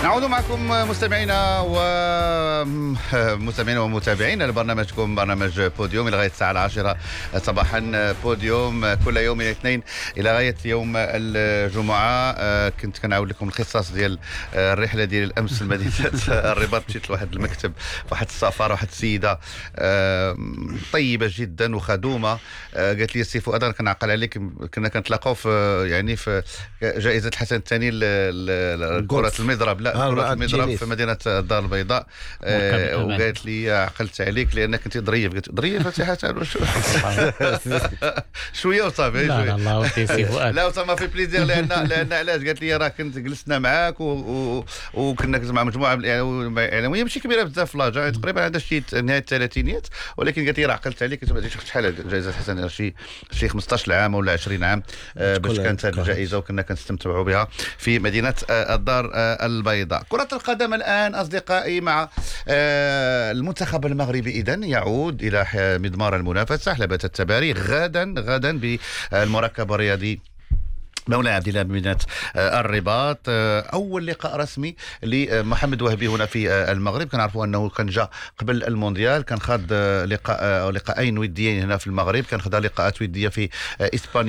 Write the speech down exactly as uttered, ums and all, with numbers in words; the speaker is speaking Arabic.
نعود معكم مستمعينا ومستمعين ومتابعين لبرنامجكم برنامج بوديوم لغاية الساعة العاشرة صباحا. بوديوم كل يوم الاثنين إلى غاية يوم الجمعة. كنت كنعاود لكم القصص ديال الرحلة ديال الأمس لمدينة الرباط. مشيت لواحد المكتب، واحد السفر، واحد السيدة طيبة جدا وخدومة. قالت لي السي فؤاد أنا كنعقل عليك، كنا كنتلاقاو في يعني في جائزة الحسن الثاني لكرة المضرب، لا كرة المضرب في مدينة الدار البيضاء. آه وقالت لي عقلت عليك لأنك كنت ظريف. قلت ظريف فتي حسن شوية وصافي. لا لا الله وفي سي فؤاد، لا وصافي في بليزير. لأن لأن علاش قالت لي راه كنت جلسنا معاك وكنا مع مجموعة إعلامية ماشي كبيرة بزاف في لاجا، تقريبا عندها شي نهاية الثلاثينيات، ولكن قالت لي راه عقلت عليك. شحال جائزة حسن؟ شي شي خمسة عشر عام ولا عشرين عام آه باش كانت هذه الجائزة وكنا كنستمتعوا بها في مدينة آه الدار آه البيضاء. كرة القدم الآن أصدقائي مع آه المنتخب المغربي إذن يعود إلى مضمار المنافسة. حلبة التباري غدا غدا بالمركب الرياضي مولاي عبد الله بمدينة الرباط. أول لقاء رسمي لمحمد وهبي هنا في المغرب. كنعرفوا أنه كان جاء قبل المونديال، كان خاض لقاء أو لقاءين وديين هنا في المغرب، كان خاض لقاءات ودية في إسبانيا